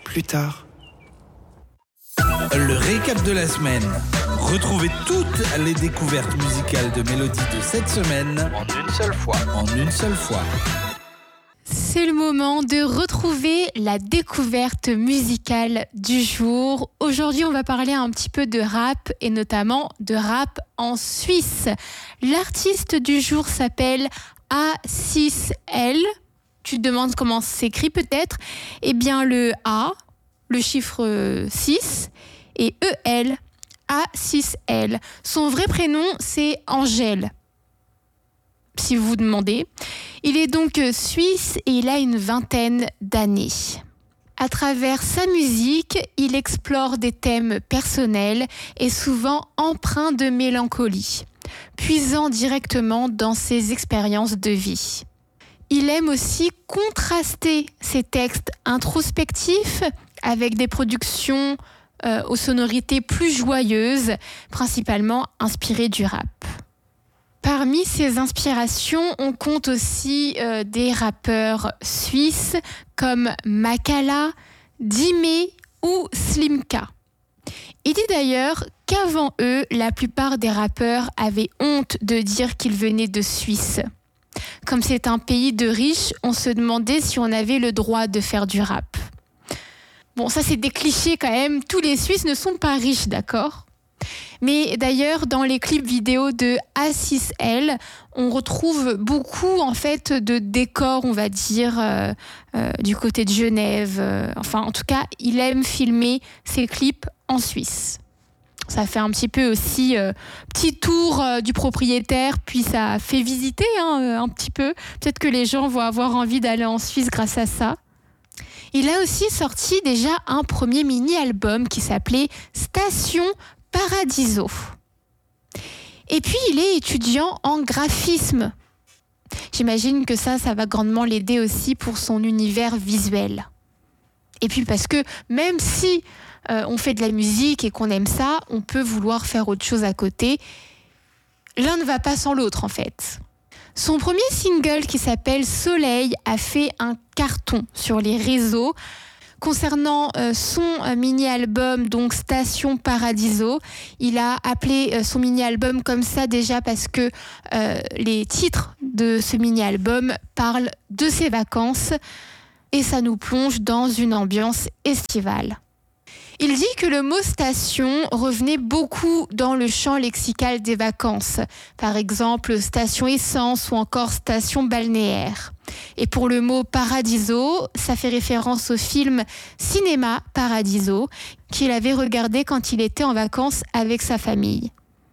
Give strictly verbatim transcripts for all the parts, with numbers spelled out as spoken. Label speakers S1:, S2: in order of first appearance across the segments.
S1: plus tard.
S2: Le récap de la semaine. Retrouvez toutes les découvertes musicales de Mélodie de cette semaine
S3: en une seule fois.
S2: En une seule fois.
S4: C'est le moment de retrouver la découverte musicale du jour. Aujourd'hui, on va parler un petit peu de rap et notamment de rap en Suisse. L'artiste du jour s'appelle A six L. Tu te demandes comment ça s'écrit peut-être ? Eh bien, le A, le chiffre six et E L, A six L. Son vrai prénom, c'est Angèle. Si vous vous demandez. Il est donc suisse et il a une vingtaine d'années. À travers sa musique, il explore des thèmes personnels et souvent empreints de mélancolie, puisant directement dans ses expériences de vie. Il aime aussi contraster ses textes introspectifs avec des productions euh, aux sonorités plus joyeuses, principalement inspirées du rap. Parmi ses inspirations, on compte aussi euh, des rappeurs suisses comme Makala, Dime ou Slimka. Il dit d'ailleurs qu'avant eux, la plupart des rappeurs avaient honte de dire qu'ils venaient de Suisse. Comme c'est un pays de riches, on se demandait si on avait le droit de faire du rap. Bon, ça c'est des clichés quand même, tous les Suisses ne sont pas riches, d'accord ? Mais d'ailleurs, dans les clips vidéo de A six L, on retrouve beaucoup en fait de décors, on va dire, euh, euh, du côté de Genève. Euh, enfin, en tout cas, il aime filmer ses clips en Suisse. Ça fait un petit peu aussi euh, petit tour euh, du propriétaire, puis ça fait visiter hein, euh, un petit peu. Peut-être que les gens vont avoir envie d'aller en Suisse grâce à ça. Il a aussi sorti déjà un premier mini-album qui s'appelait Station Paradiso. Et puis, il est étudiant en graphisme. J'imagine que ça, ça va grandement l'aider aussi pour son univers visuel. Et puis parce que même si euh, on fait de la musique et qu'on aime ça, on peut vouloir faire autre chose à côté. L'un ne va pas sans l'autre, en fait. Son premier single, qui s'appelle Soleil, a fait un carton sur les réseaux. Concernant euh, son euh, mini-album, donc Station Paradiso, il a appelé euh, son mini-album comme ça déjà parce que euh, les titres de ce mini-album parlent de ses vacances et ça nous plonge dans une ambiance estivale. Il dit que le mot station revenait beaucoup dans le champ lexical des vacances, par exemple station essence ou encore station balnéaire. Et pour le mot paradiso, ça fait référence au film Cinéma Paradiso qu'il avait regardé quand il était en vacances avec sa famille.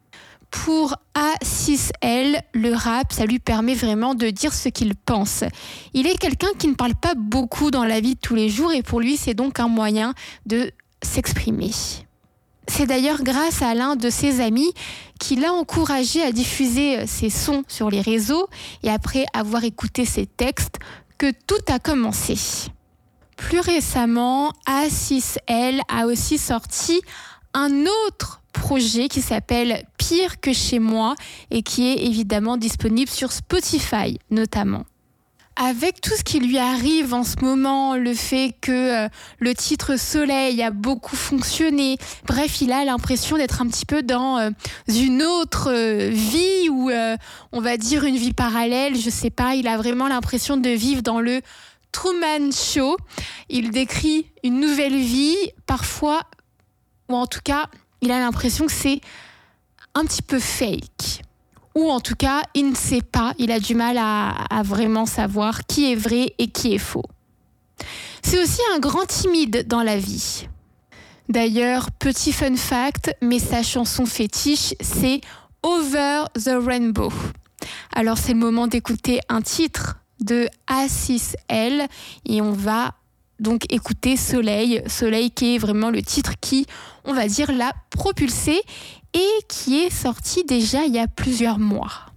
S4: Pour A six L, le rap, ça lui permet vraiment de dire ce qu'il pense. Il est quelqu'un qui ne parle pas beaucoup dans la vie de tous les jours et pour lui, c'est donc un moyen de s'exprimer. C'est d'ailleurs grâce à l'un de ses amis qui l'a encouragé à diffuser ses sons sur les réseaux et après avoir écouté ses textes que tout a commencé. Plus récemment, A six L a aussi sorti un autre projet qui s'appelle Pire que chez moi et qui est évidemment disponible sur Spotify notamment. Avec tout ce qui lui arrive en ce moment, le fait que euh, le titre Soleil a beaucoup fonctionné, bref, il a l'impression d'être un petit peu dans euh, une autre euh, vie ou euh, on va dire une vie parallèle, je sais pas, il a vraiment l'impression de vivre dans le Truman Show. Il décrit une nouvelle vie, parfois, ou en tout cas, il a l'impression que c'est un petit peu fake. Ou en tout cas, il ne sait pas, il a du mal à, à vraiment savoir qui est vrai et qui est faux. C'est aussi un grand timide dans la vie. D'ailleurs, petit fun fact, mais sa chanson fétiche, c'est Over the Rainbow. Alors c'est le moment d'écouter un titre de A six L et on va donc écouter Soleil, Soleil qui est vraiment le titre qui, on va dire, l'a propulsé et qui est sorti déjà il y a plusieurs mois.